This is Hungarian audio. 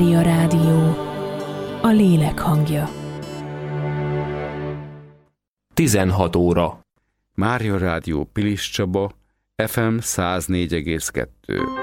Mária Rádió, a lélek hangja. 16 óra. Mária Rádió Pilis Csaba, FM 104,2.